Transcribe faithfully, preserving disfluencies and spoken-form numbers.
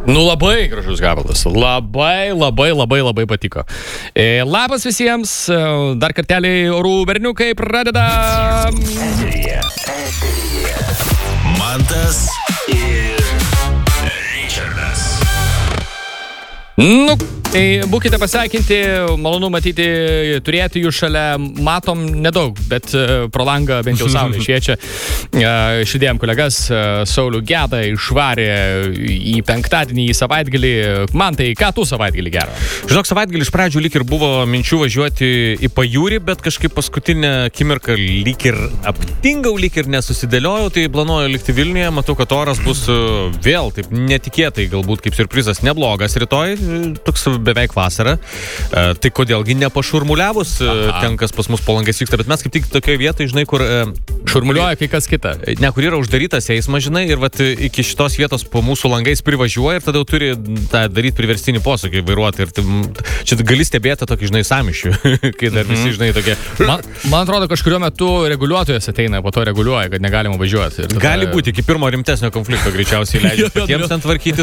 Nu labai gražus gabalas, labai, labai, labai, labai patiko. E, labas visiems, dar kartelį orų berniukai pradeda. Eterija, eterija. Mantas ir Richardas. Nu, tai būkite pasveikinti, malonu matyti, turėti jų šalia, matom nedaug, bet pro langą bent jau saulė šviečia. Šidėjom kolegas, Saulių Gedą išvarė į penktadienį, į savaitgalį. Man tai, ką tu savaitgalį gero? Žinok, savaitgalį iš pradžių lyg ir buvo minčių važiuoti į pajūrį, bet kažkaip paskutinę akimirką lyg ir aptingau, lyg ir nesusidėliojau, tai planuoju likti Vilniuje, matau, kad oras bus vėl taip netikėtai, galbūt kaip siurprizas neblogas rytoj. Toks beveik vasara. E, tai kodėlgi nepašurmuliavus Aha. ten, kas pas mus po langais vyksta, bet mes kaip tik tokioje vietoje, žinai, kur... E, šurmuliuoja kai kas kita. Ne, kur yra uždarytas eismas, žinai, ir vat iki šitos vietos po mūsų langais privažiuoja ir tada jau turi tą daryti priverstinį posūkį vairuoti. Ir tai, čia gali stebėti tokį, žinai, samišių, kai dar visi, žinai, tokie... Man, man atrodo, kažkurio metu reguliuotojas ateina, po to reguliuoja, kad negalima važiuoti. Tada... Gali būti, iki pirmo rimtesnio konflikto greičiausiai leidžia patiems ten tvarkyti